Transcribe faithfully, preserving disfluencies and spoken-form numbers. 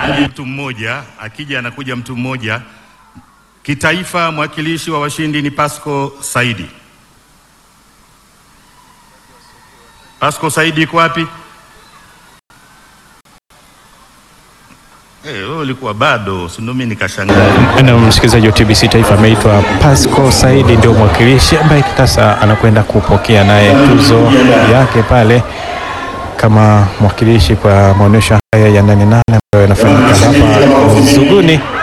mtu mmoja, akija anakuja mtu mmoja. Kitaifa mwakilishi wa washindi ni Pasco Saidi. Pasco Saidi iko wapi? Eh, wewe ulikuwa bado, si ndio mimi nikashangaa. Na msikilizaji wa T B C Taifa ameitwa Pasco Saidi, ndio mwakilishi ambaye sasa anakwenda kupokea naye tuzo yake pale kama mwakilishi kwa maonyesho haya ya nane nane ambayo yanafanyika hapa Zuguni.